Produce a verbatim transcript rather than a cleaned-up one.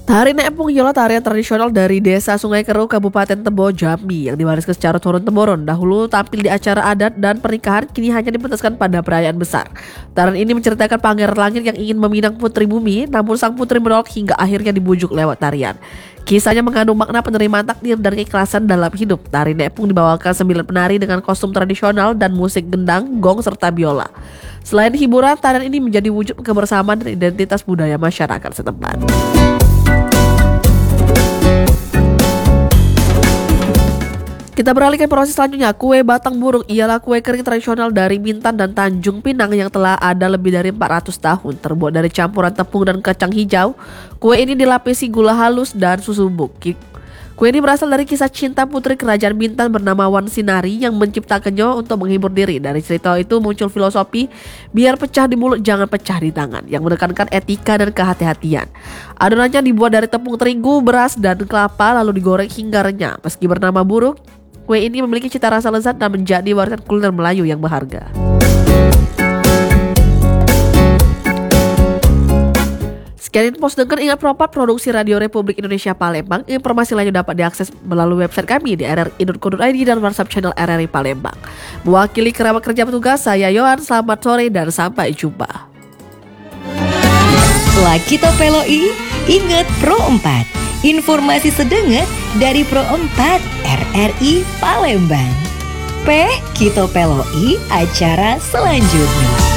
Tari Neepung ialah tarian tradisional dari Desa Sungai Keru, Kabupaten Tebo, Jambi yang diwariskan secara turun-temurun. Dahulu tampil di acara adat dan pernikahan, kini hanya dipentaskan pada perayaan besar. Tarian ini menceritakan pangeran langit yang ingin meminang putri bumi, namun sang putri menolak hingga akhirnya dibujuk lewat tarian. Kisahnya mengandung makna penerimaan takdir dan keikhlasan dalam hidup. Tari Neepung dibawakan sembilan penari dengan kostum tradisional dan musik gendang, gong, serta biola. Selain hiburan, tarian ini menjadi wujud kebersamaan dan identitas budaya masyarakat setempat. Kita beralih ke proses selanjutnya. Kue batang burung ialah kue kering tradisional dari Bintan dan Tanjung Pinang yang telah ada lebih dari empat ratus tahun. Terbuat dari campuran tepung dan kacang hijau, kue ini dilapisi gula halus dan susu bukit. Kue ini berasal dari kisah cinta putri kerajaan Bintan bernama Wan Sinari yang menciptakannya untuk menghibur diri. Dari cerita itu muncul filosofi biar pecah di mulut jangan pecah di tangan yang menekankan etika dan kehati-hatian. Adonannya dibuat dari tepung terigu, beras, dan kelapa lalu digoreng hingga renyah. Meski bernama burung, kue ini memiliki cita rasa lezat dan menjadi warisan kuliner Melayu yang berharga. Sekian info sedangkan ingat Propat Produksi Radio Republik Indonesia Palembang. Informasi lainnya dapat diakses melalui website kami di r r i dot co dot i d dan WhatsApp channel R R I Palembang. Mewakili kerabat kerja petugas, saya Yohan. Selamat sore dan sampai jumpa. Setelah kita peloi, ingat Pro empat. Informasi sedenget dari Pro empat R R I Palembang. P kita peloi acara selanjutnya.